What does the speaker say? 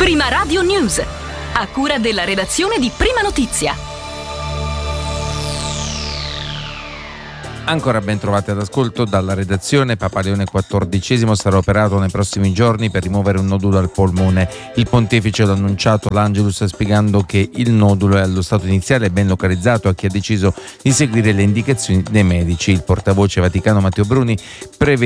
Prima Radio News, a cura della redazione di Prima Notizia. Ancora ben trovati all'ascolto dalla redazione. Papa Leone XIV sarà operato nei prossimi giorni per rimuovere un nodulo al polmone. Il pontefice l'ha annunciato l'Angelus, spiegando che il nodulo è allo stato iniziale e ben localizzato a chi ha deciso di seguire le indicazioni dei medici. Il portavoce vaticano Matteo Bruni prevede